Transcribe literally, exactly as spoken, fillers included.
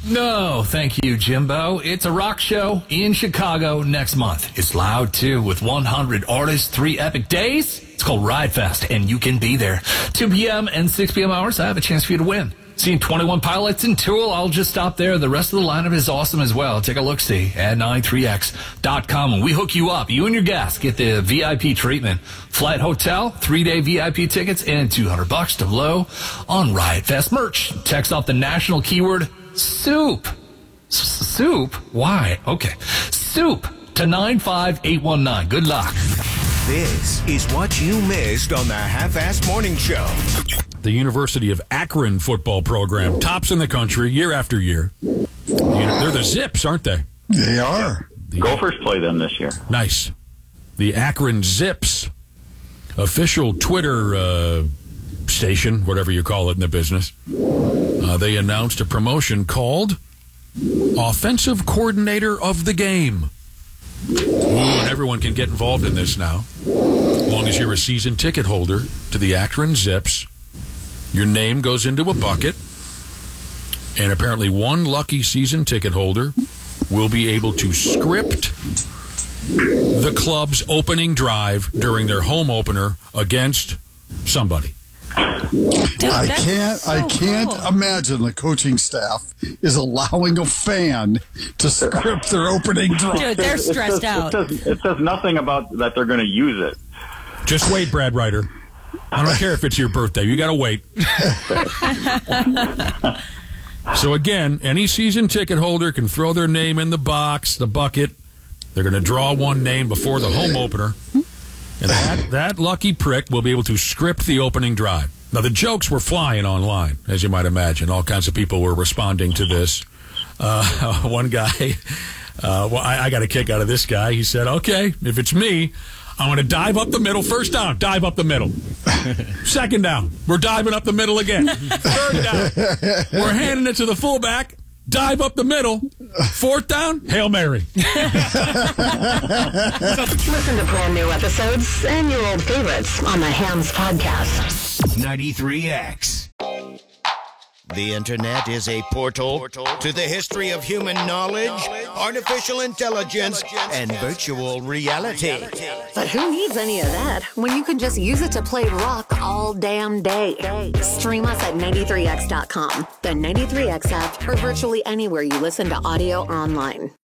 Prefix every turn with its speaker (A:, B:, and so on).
A: No, thank you, Jimbo. It's a rock show in Chicago next month. It's loud, too, with one hundred artists, three epic days. It's called Ride Fest, and you can be there. two p.m. and six p.m. hours, I have a chance for you to win. Seeing twenty-one Pilots in Tool, I'll just stop there. The rest of the lineup is awesome as well. Take a look-see at ninety-three X dot com. When we hook you up, you and your guests get the V I P treatment. Flight, hotel, three-day V I P tickets, and two hundred bucks to blow on Riot Fest merch. Text off the national keyword soup. S- soup? Why? Okay. Soup to nine five eight one nine. Good luck.
B: This is what you missed on the Half-Assed Morning Show.
C: The University of Akron football program tops in the country year after year. They're the Zips, aren't they?
D: They are.
C: The,
E: Gophers play them this year.
C: Nice. The Akron Zips, official Twitter uh, station, whatever you call it in the business, uh, they announced a promotion called Offensive Coordinator of the Game. Ooh, and everyone can get involved in this now. As long as you're a season ticket holder to the Akron Zips, your name goes into a bucket, and apparently one lucky season ticket holder will be able to script the club's opening drive during their home opener against somebody.
D: Dude, I can't.
F: so
D: I can't
F: cool.
D: imagine the coaching staff is allowing a fan to script their opening drive.
F: Dude, they're
E: It
F: stressed
E: says,
F: out.
E: It says, it says nothing about that they're going to use it.
C: Just wait, Brad Ryder. I don't care if it's your birthday. You got to wait. So again, any season ticket holder can throw their name in the box, the bucket. They're going to draw one name before the home opener. And that, that lucky prick will be able to script the opening drive. Now, the jokes were flying online, as you might imagine. All kinds of people were responding to this. Uh, one guy, uh, well, I, I got a kick out of this guy. He said, okay, if it's me, I'm going to dive up the middle. First down, dive up the middle. Second down, we're diving up the middle again. Third down, we're handing it to the fullback. Dive up the middle. Fourth down, Hail Mary.
G: Listen to brand new episodes and your old favorites on the Hams Podcast.
B: ninety-three X. The internet is a portal to the history of human knowledge, artificial intelligence, and virtual reality.
G: But who needs any of that when you can just use it to play rock all damn day? Stream us at ninety-three X dot com, the ninety-three X app, or virtually anywhere you listen to audio or online.